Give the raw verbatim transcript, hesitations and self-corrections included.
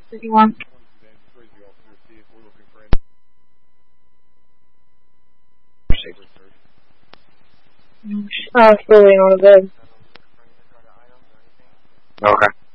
What do you want? Uh, fully on the bed. Okay.